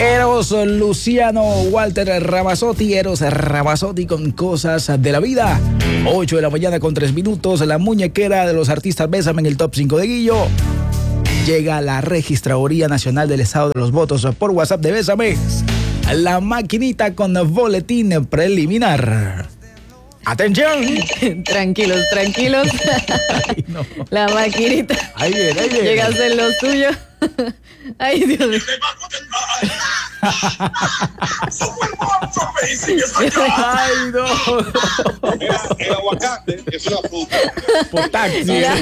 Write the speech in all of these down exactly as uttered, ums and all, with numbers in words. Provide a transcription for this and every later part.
Eros Luciano Walter Ramazzotti, Eros Ramazzotti con Cosas de la Vida. ocho de la mañana con tres minutos. La muñequera de los artistas Bésame en el top cinco de Guillo. Llega a la Registraduría Nacional del Estado de los Votos por WhatsApp de Bésame. La maquinita con boletín preliminar. ¡Atención! Tranquilos, tranquilos. Ay, no. La maquinita. Ahí viene, ahí viene. Llega a hacer lo suyo. Ay, Dios mío. Ay, no. Mira, el aguacate es una fruta. Por taxi. Ya.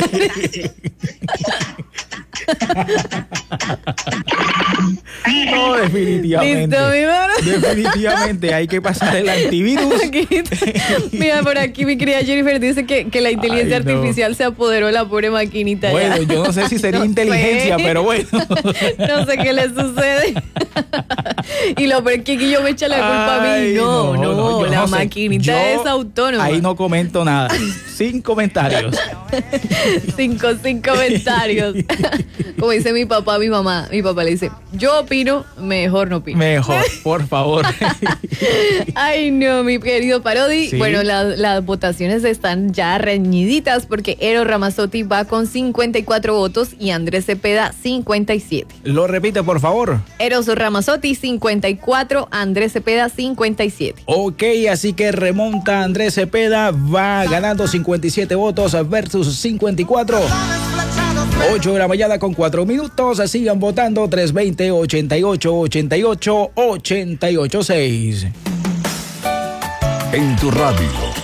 No, definitivamente. Listo, mi mano. Definitivamente hay que pasar el antivirus. Mira, por aquí mi querida Jennifer dice que, que la inteligencia Ay, no. artificial se apoderó de la pobre maquinita. Bueno, ya. yo no sé si sería No inteligencia, sé. pero bueno. No sé qué le sucede. Y lo peor es que yo me echa la culpa a mí. Ay, No, no, yo la no sé. maquinita Yo es autónoma. Ahí no comento nada. Sin comentarios. Cinco, sin comentarios. Como dice mi papá, mi mamá, mi papá le dice, yo opino, mejor no opino. Mejor, por favor. Ay, no, mi querido Parodi. Sí. Bueno, la- las votaciones están ya reñiditas porque Eros Ramazzotti va con cincuenta y cuatro votos y Andrés Cepeda cincuenta y siete. Lo repite, por favor. Eros Ramazzotti cincuenta y cuatro, Andrés Cepeda cincuenta y siete. Ok, así que remonta Andrés Cepeda, va ganando cincuenta y siete votos versus cincuenta y cuatro. ocho de la mañana con cuatro minutos. Sigan votando tres veinte, ochenta y ocho, ochenta y ocho, ochenta y ocho, seis. En tu radio,